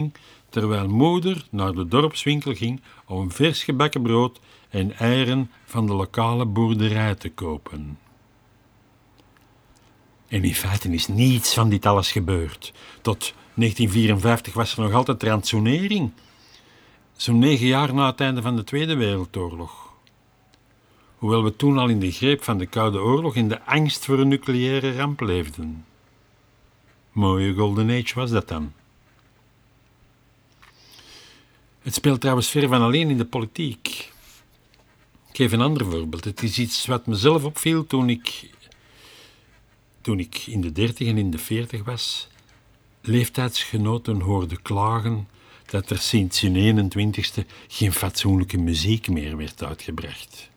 terwijl moeder naar de dorpswinkel ging om vers gebakken brood en eieren van de lokale boerderij te kopen. En in feite is niets van dit alles gebeurd. Tot 1954 was er nog altijd ransonering. Zo'n 9 jaar na het einde van de Tweede Wereldoorlog. Hoewel we toen al in de greep van de Koude Oorlog in de angst voor een nucleaire ramp leefden. Mooie golden age was dat dan. Het speelt trouwens ver van alleen in de politiek. Ik geef een ander voorbeeld. Het is iets wat mezelf opviel toen ik in de 30 en in de 40 was, leeftijdsgenoten hoorde klagen dat er sinds hun 21ste geen fatsoenlijke muziek meer werd uitgebracht.